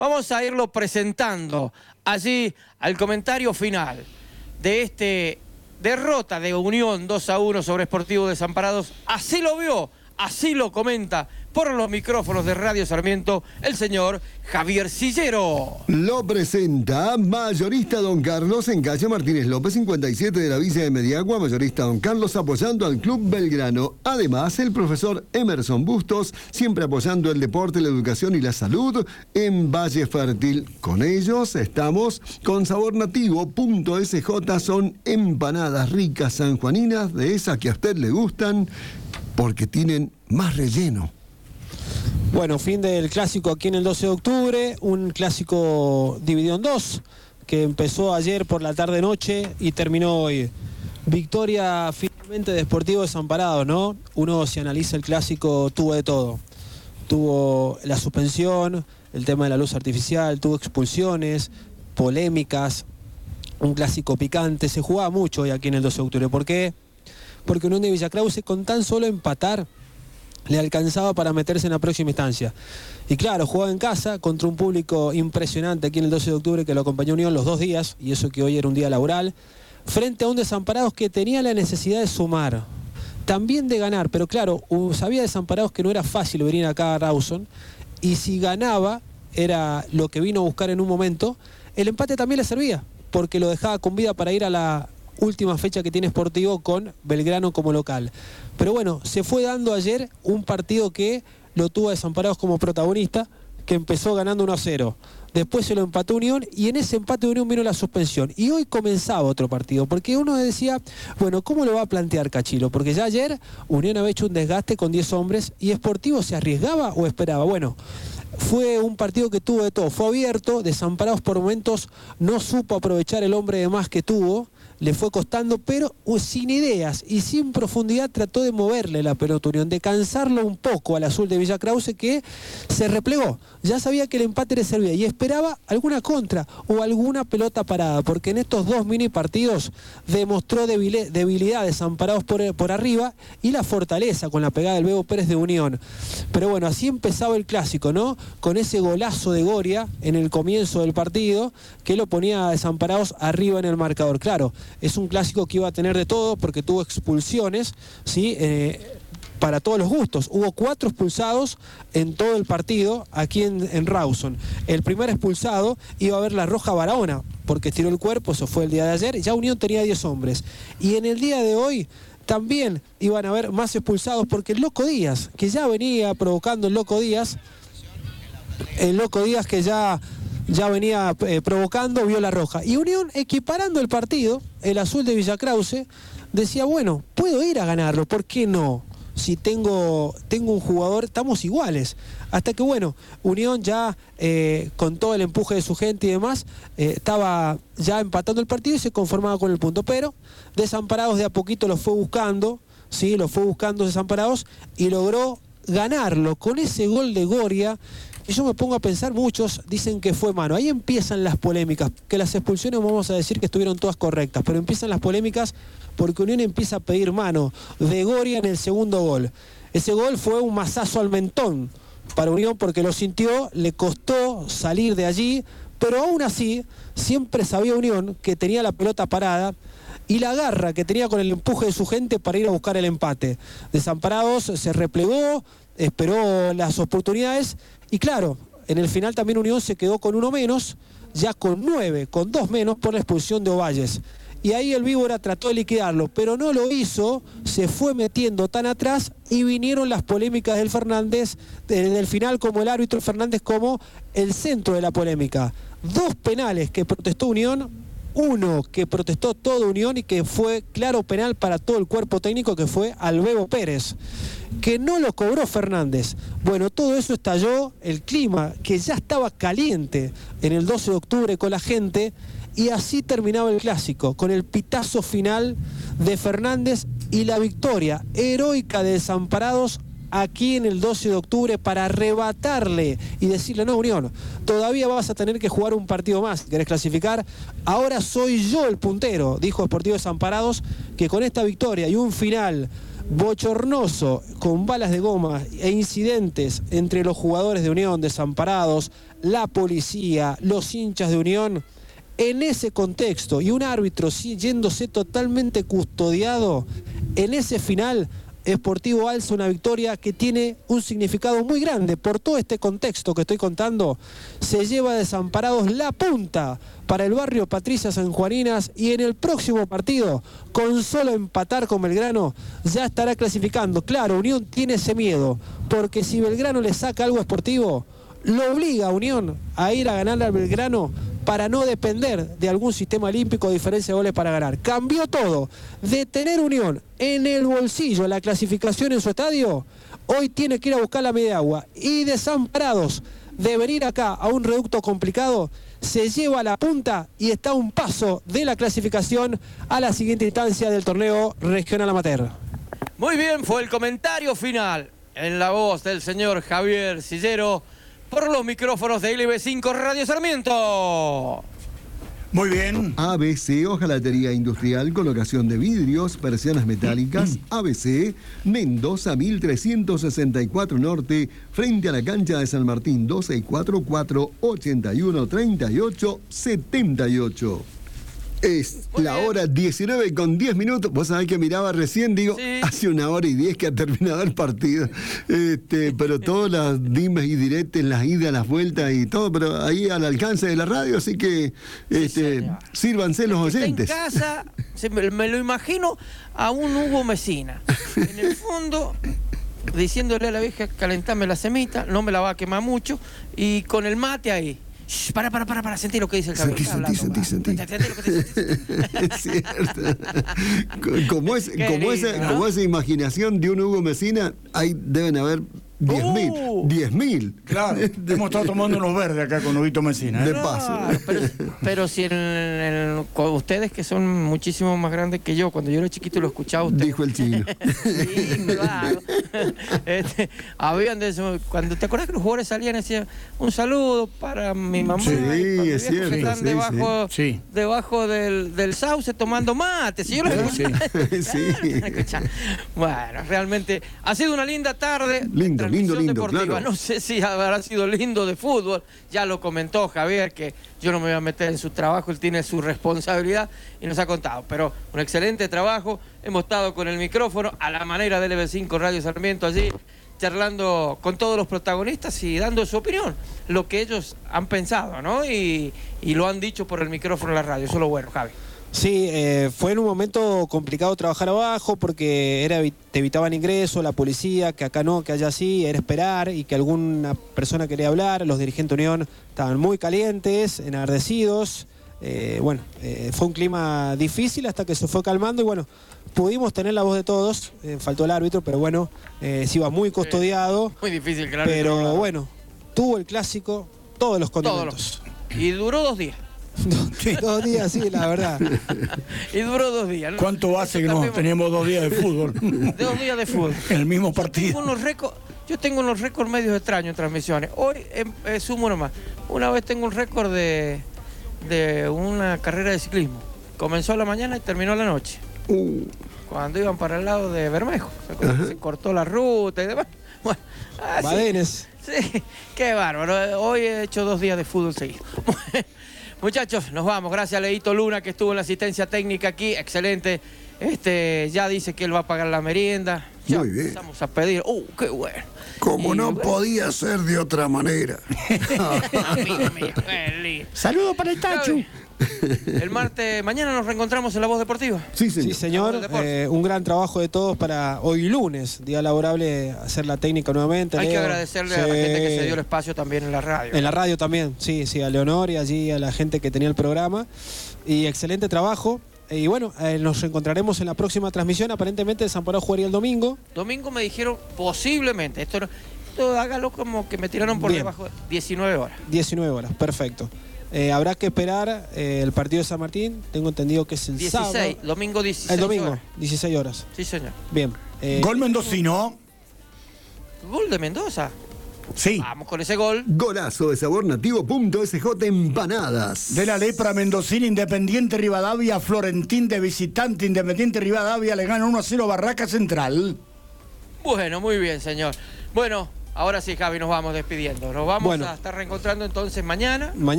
Vamos a irlo presentando allí al comentario final de este derrota de Unión 2-1 sobre Sportivo Desamparados. Así lo vio, así lo comenta por los micrófonos de Radio Sarmiento el señor Javier Sillero. Lo presenta Mayorista Don Carlos en calle Martínez López 57 de la Villa de Mediagua. Mayorista Don Carlos apoyando al Club Belgrano. Además, el profesor Emerson Bustos siempre apoyando el deporte, la educación y la salud en Valle Fértil. Con ellos estamos con sabor nativo. .sj son empanadas ricas sanjuaninas, de esas que a usted le gustan porque tienen más relleno. Bueno, fin del clásico aquí en el 12 de octubre, un clásico dividido en dos, que empezó ayer por la tarde-noche y terminó hoy. Victoria finalmente de Sportivo Desamparados, ¿no? Uno, si analiza el clásico, tuvo de todo. Tuvo la suspensión, el tema de la luz artificial, tuvo expulsiones, polémicas, un clásico picante. Se jugaba mucho hoy aquí en el 12 de octubre. ¿Por qué? Porque Unión de Villa Krause, con tan solo empatar, le alcanzaba para meterse en la próxima instancia. Y claro, jugaba en casa contra un público impresionante aquí en el 12 de octubre que lo acompañó Unión los 2 días, y eso que hoy era un día laboral, frente a un Desamparados que tenía la necesidad de sumar, también de ganar, pero claro, sabía Desamparados que no era fácil venir acá a Rawson, y si ganaba, era lo que vino a buscar en un momento, el empate también le servía, porque lo dejaba con vida para ir a la última fecha que tiene Sportivo con Belgrano como local. Pero bueno, se fue dando ayer un partido que lo tuvo a Desamparados como protagonista, que empezó ganando 1-0. Después se lo empató Unión y en ese empate de Unión vino la suspensión. Y hoy comenzaba otro partido, porque uno decía, bueno, ¿cómo lo va a plantear Cachilo? Porque ya ayer Unión había hecho un desgaste con 10 hombres y Sportivo se arriesgaba o esperaba. Bueno, fue un partido que tuvo de todo, fue abierto, Desamparados por momentos no supo aprovechar el hombre de más que tuvo, le fue costando, pero sin ideas y sin profundidad trató de moverle la pelota Unión, de cansarlo un poco al azul de Villa Krause, que se replegó. Ya sabía que el empate le servía y esperaba alguna contra o alguna pelota parada, porque en estos 2 mini partidos demostró debilidad Desamparados por arriba y la fortaleza con la pegada del Bebo Pérez de Unión. Pero bueno, así empezaba el clásico, ¿no? Con ese golazo de Goria en el comienzo del partido que lo ponía a Desamparados arriba en el marcador. Claro, es un clásico que iba a tener de todo porque tuvo expulsiones, ¿sí? Para todos los gustos. Hubo 4 expulsados en todo el partido aquí en Rawson. El primer expulsado iba a ver la roja Barahona porque tiró el cuerpo, eso fue el día de ayer, y ya Unión tenía 10 hombres. Y en el día de hoy también iban a haber más expulsados porque el Loco Díaz, que ya venía provocando el Loco Díaz que ya venía provocando, vio la roja. Y Unión, equiparando el partido, el azul de Villa Krause, decía, bueno, puedo ir a ganarlo, ¿por qué no? Si tengo un jugador, estamos iguales. Hasta que bueno, Unión ya con todo el empuje de su gente y demás, estaba ya empatando el partido y se conformaba con el punto. Pero Desamparados de a poquito lo fue buscando, ¿sí? Lo fue buscando Desamparados y logró ganarlo con ese gol de Goria. Y yo me pongo a pensar, muchos dicen que fue mano. Ahí empiezan las polémicas, que las expulsiones vamos a decir que estuvieron todas correctas, pero empiezan las polémicas porque Unión empieza a pedir mano de Goria en el segundo gol. Ese gol fue un mazazo al mentón para Unión porque lo sintió, le costó salir de allí, pero aún así siempre sabía Unión que tenía la pelota parada y la garra que tenía con el empuje de su gente para ir a buscar el empate. Desamparados se replegó, esperó las oportunidades y claro, en el final también Unión se quedó con 1 menos, ya con 9, con 2 menos por la expulsión de Ovalles. Y ahí el Víbora trató de liquidarlo, pero no lo hizo, se fue metiendo tan atrás y vinieron las polémicas del Fernández, del final como el árbitro Fernández como el centro de la polémica. 2 penales que protestó Unión, 1 que protestó toda Unión y que fue claro penal para todo el cuerpo técnico, que fue al Bebo Pérez, que no lo cobró Fernández. Bueno, todo eso estalló, el clima que ya estaba caliente en el 12 de octubre con la gente, y así terminaba el clásico, con el pitazo final de Fernández y la victoria heroica de Desamparados aquí en el 12 de octubre para arrebatarle y decirle, no, Unión, todavía vas a tener que jugar un partido más, ¿querés clasificar? Ahora soy yo el puntero, dijo Sportivo Desamparados, que con esta victoria y un final bochornoso, con balas de goma e incidentes entre los jugadores de Unión, Desamparados, la policía, los hinchas de Unión, en ese contexto y un árbitro yéndose totalmente custodiado, en ese final, Sportivo alza una victoria que tiene un significado muy grande. Por todo este contexto que estoy contando, se lleva Desamparados la punta para el barrio Patricia Sanjuaninas, y en el próximo partido, con solo empatar con Belgrano, ya estará clasificando. Claro, Unión tiene ese miedo, porque si Belgrano le saca algo a Sportivo, lo obliga a Unión a ir a ganarle al Belgrano para no depender de algún sistema olímpico de diferencia de goles para ganar. Cambió todo. De tener Unión en el bolsillo la clasificación en su estadio, hoy tiene que ir a buscar la media agua. Y Desamparados, de venir acá a un reducto complicado, se lleva la punta y está a un paso de la clasificación a la siguiente instancia del torneo regional amateur. Muy bien, fue el comentario final en la voz del señor Javier Sillero por los micrófonos de LB5 Radio Sarmiento. Muy bien. ABC, hojalatería industrial, colocación de vidrios, persianas metálicas. ABC, Mendoza 1364 Norte, frente a la cancha de San Martín, 2644-813878. Es Muy la bien. hora 19:10. Vos sabés que miraba recién, digo, Sí. hace 1 hora y 10 que ha terminado el partido. Pero todas las dimes y diretes, las idas, las vueltas y todo, pero ahí al alcance de la radio, así que señor. sírvanse los Está en oyentes. casa, me lo imagino a un Hugo Mesina, en el fondo, diciéndole a la vieja, calentame la semita, no me la va a quemar mucho, y con el mate ahí. Shh, para, sentí lo que dice el Javier. Sentí. Sentí lo que te dice. Es cierto. Como ¿no? esa imaginación de un Hugo Mesina, ahí deben haber 10.000. 10.000. Claro, hemos estado tomando unos verdes acá con Huguito Mesina. De paso. Pero si con ustedes que son muchísimo más grandes que yo, cuando yo era chiquito lo escuchaba a ustedes. Dijo el chino. Sí, claro. Habían de eso, cuando te acuerdas que los jugadores salían y decían un saludo para mi mamá. Sí, y para mi es viejo que cierto, están sí, debajo, sí. debajo del sauce tomando mate. Si yo lo Sí. Sí. Bueno, realmente ha sido una linda tarde. Lindo, transmisión lindo, deportiva. claro. No sé si habrá sido lindo de fútbol. Ya lo comentó Javier, que yo no me voy a meter en su trabajo, él tiene su responsabilidad y nos ha contado. Pero un excelente trabajo. Hemos estado con el micrófono a la manera del LB5 Radio Sarmiento allí, charlando con todos los protagonistas y dando su opinión, lo que ellos han pensado, ¿no? Y lo han dicho por el micrófono en la radio. Eso es lo bueno, Javi. Sí, fue en un momento complicado trabajar abajo porque te evitaban ingreso, la policía, que acá no, que allá sí, era esperar y que alguna persona quería hablar. Los dirigentes de Unión estaban muy calientes, enardecidos. Fue un clima difícil hasta que se fue calmando y bueno, pudimos tener la voz de todos. Faltó el árbitro, pero bueno, se iba muy custodiado. Muy difícil, claro. Pero bueno, tuvo el clásico, todos los condimentos. Y duró 2 días. 2 días, sí, la verdad. Y duró 2 días. ¿no? ¿Cuánto hace que no teníamos 2 días de fútbol? 2 días de fútbol. En el mismo partido. Yo tengo unos récords medios extraños en transmisiones. Hoy sumo nomás. Una vez tengo un récord de una carrera de ciclismo. Comenzó a la mañana y terminó a la noche. Cuando iban para el lado de Bermejo. Se cortó la ruta y demás. Bueno, así. Badenes. Sí, qué bárbaro. Hoy he hecho 2 días de fútbol seguido. Muchachos, nos vamos. Gracias a Leito Luna, que estuvo en la asistencia técnica aquí. Excelente. Ya dice que él va a pagar la merienda. Ya Muy bien. empezamos a pedir. ¡Qué bueno! Como Y no bueno. podía ser de otra manera. Mira, qué lindo. Saludos para el Tachu. El martes, mañana nos reencontramos en La Voz Deportiva. Sí, señor. Sí, señor. Del deporte. Un gran trabajo de todos para hoy lunes, día laborable, hacer la técnica nuevamente. Hay que Leo. agradecerle a la Sí. gente que se dio el espacio también en la radio. En la radio también, sí, a Leonor y allí a la gente que tenía el programa. Y excelente trabajo. Y bueno, nos encontraremos en la próxima transmisión. Aparentemente Desamparados jugaría el domingo. Domingo me dijeron posiblemente. Esto hágalo como que me tiraron por Bien. debajo. 19 horas. 19 horas, perfecto. Habrá que esperar el partido de San Martín. Tengo entendido que es el 16, sábado. domingo 16 El domingo, horas. 16 horas. Sí, señor. Bien. Gol mendocino. Gol de Mendoza. Sí. Vamos con ese gol. Golazo de sabor nativo.sj Empanadas. De la Lepra Mendocina, Independiente Rivadavia, Florentín de visitante, Independiente Rivadavia le gana 1-0 Barraca Central. Bueno, muy bien, señor. Bueno, Ahora sí, Javi, nos vamos despidiendo. Nos vamos Bueno. a estar reencontrando entonces mañana.